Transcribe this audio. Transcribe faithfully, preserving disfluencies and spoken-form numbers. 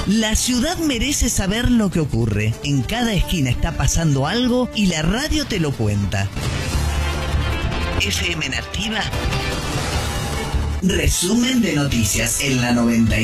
La ciudad merece saber lo que ocurre. En cada esquina está pasando algo y la radio te lo cuenta. F M Nativa. Resumen de noticias en la noventa y